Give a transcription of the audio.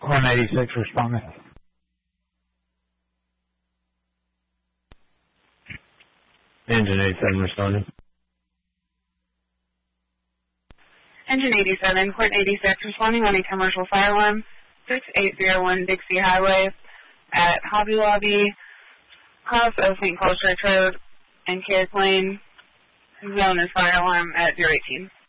186 responding. Engine 87 responding. Engine 87, Court 86, responding on a commercial fire alarm, 6801 Dixie Highway at Hobby Lobby, off of St. Paul Church Road and Carrick Lane. Zone is fire alarm at 018.